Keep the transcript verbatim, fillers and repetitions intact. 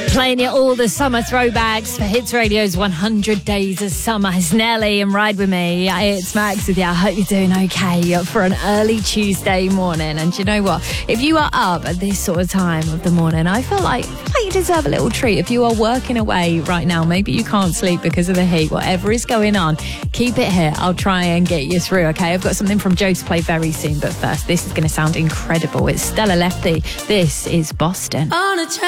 Playing you all the summer throwbacks for Hits Radio's one hundred Days of Summer. It's Nelly and Ride With Me. It's Max with you. I hope you're doing okay for an early Tuesday morning. And you know what? If you are up at this sort of time of the morning, I feel like, I feel like you deserve a little treat. If you are working away right now, maybe you can't sleep because of the heat, whatever is going on, keep it here. I'll try and get you through, okay? I've got something from Joe to play very soon. But first, this is going to sound incredible. It's Stella Lefty. This is Boston. On a